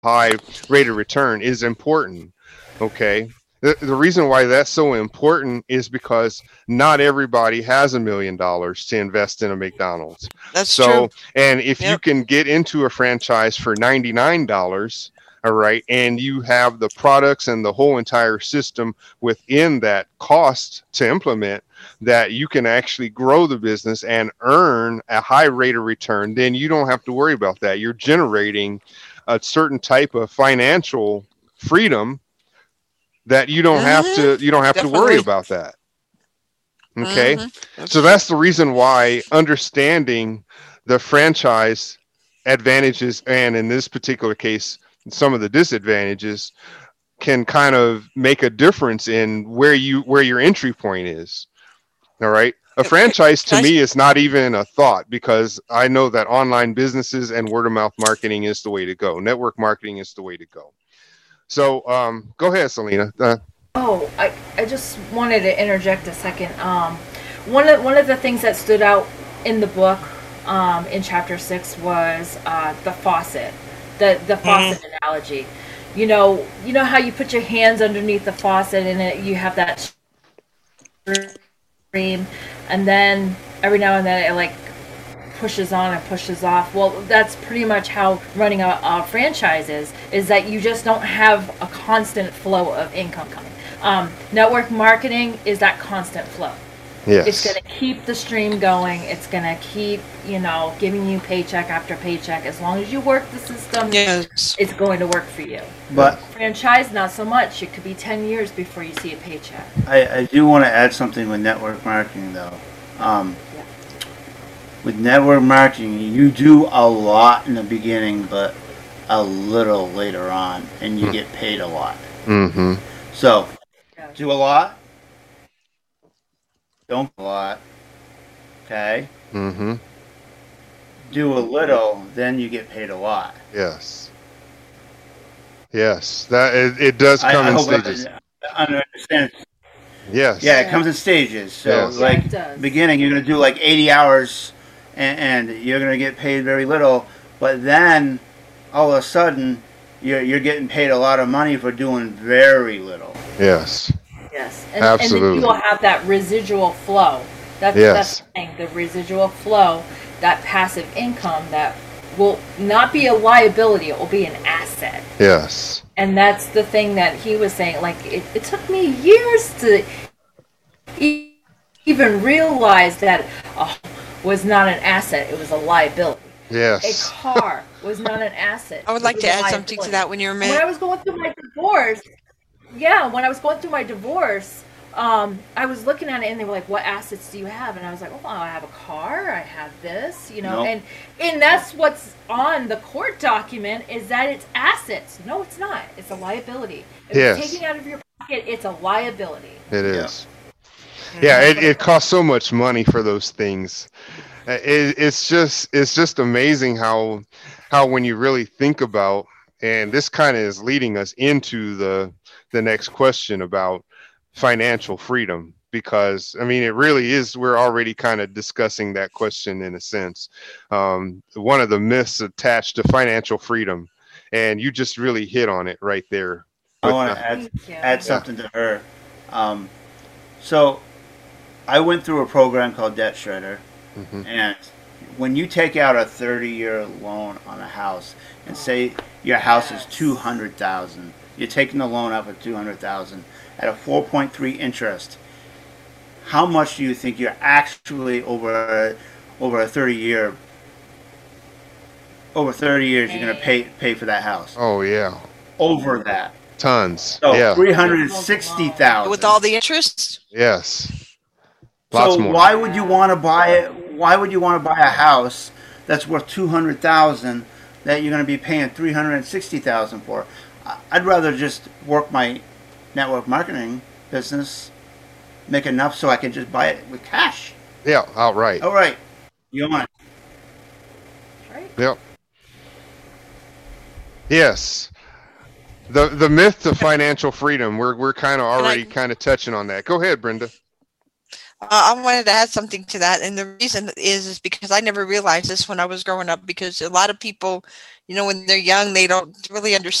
high rate of return is important. Okay. The reason why that's so important is because not everybody has $1 million to invest in a McDonald's. That's true. So, and if you Yep. can get into a franchise for $99, all right, and you have the products and the whole entire system within that cost to implement, that you can actually grow the business and earn a high rate of return, then you don't have to worry about that. You're generating a certain type of financial freedom that you don't have to worry Definitely. about that. Okay. hmm So that's the reason why understanding the franchise advantages, and in this particular case some of the disadvantages, can kind of make a difference in where your entry point is. All right. A franchise to Can I, me is not even a thought, because I know that online businesses and word of mouth marketing is the way to go. Network marketing is the way to go. So go ahead, Selena. Oh, I just wanted to interject a second. One of the things that stood out in the book, in chapter 6, was the faucet, the faucet analogy. You know how you put your hands underneath the faucet and you have that stream, and then every now and then it like pushes on and pushes off. Well, that's pretty much how running a franchise is that you just don't have a constant flow of income coming. Network marketing is that constant flow. It's going Yes. to keep the stream going. It's going to keep, giving you paycheck after paycheck. As long as you work the system, yes. it's going to work for you. But Franchise, not so much. It could be 10 years before you see a paycheck. I do want to add something with network marketing, though. Um, Yeah. with network marketing, you do a lot in the beginning, but a little later on, and you get paid a lot. Mm-hmm. So, Yeah. do a lot, don't do a lot, okay? Mm-hmm. Do a little, then you get paid a lot. Yes. Yes. That it does come I in hope stages. I understand. Yes. Yeah, it Yeah. comes in stages. So, Yes. Yeah, like, it does. beginning, you're going to do like 80 hours, and you're going to get paid very little. But then, all of a sudden, you're getting paid a lot of money for doing very little. Yes. Yes, and then you Absolutely. will have that residual flow. That's Yes. the thing. The residual flow, that passive income that will not be a liability. It will be an asset. Yes. And that's the thing that he was saying. Like it took me years to even realize that was not an asset. It was a liability. A Yes. car was not an asset. I would It like was to a add something to liability. that when you're When I was going through my divorce, yeah, when I was going through my divorce, I was looking at it and they were like, "What assets do you have?" And I was like, "Oh, I have a car. I have this, Nope. and that's what's on the court document is that it's assets. No, it's not. It's a liability. If Yes. it's taken out of your pocket, it's a liability." It Yeah. is. Yeah. It costs so much money for those things. It's just amazing how when you really think about, and this kind of is leading us into the next question about financial freedom, because I mean it really is, we're already kind of discussing that question in a sense. One of the myths attached to financial freedom, and you just really hit on it right there I with want the, to Thank you. add something to her. Um, so, I went through a program called Debt Shredder, Mhm. and when you take out a 30-year loan on a house, and say your house is Yes. 200,000, you're taking the loan out for 200,000 at a 4.3 interest. How much do you think you're actually over a 30 years you're going to pay for that house? oh yeah, Over that. tons. So Yeah. 360,000. with all the interest. Yes. Lots So more. why would you want to buy it? Why would you want to buy a house that's worth 200,000 that you're going to be paying 360,000 for? I'd rather just work my network marketing business, make enough so I can just buy it with cash. Yeah, outright. All right, you want? Right? Yep. Yes. The myth of financial freedom, we're kind of already kind of touching on that. Go ahead, Brenda. I wanted to add something to that, and the reason is because I never realized this when I was growing up. Because a lot of people, when they're young, they don't really understand